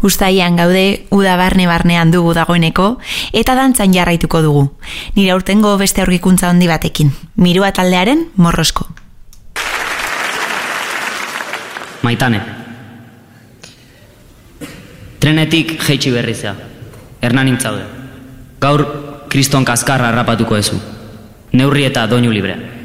Uztailean gaude, uda barnean dugu dagoeneko, eta dantzan jarraituko dugu. Nire aurtengo beste aurkikuntza handi batekin. Mirua taldearen Morrosko. Maitane. Trenetik jeitsi berrizea. Hernan intzaude. Gaur kriston kaskarra harrapatuko ezu. Neurri eta doinu librea.